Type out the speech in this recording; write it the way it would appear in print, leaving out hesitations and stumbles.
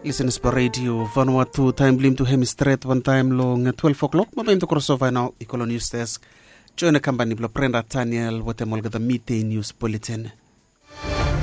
Listeners per radio Vanuatu time blim to Hemistret one time long 12 o'clock. Mabim to crossover now Econo News Desk. Join a company blo Prenda Daniel what the Molga the Midday News Bulletin.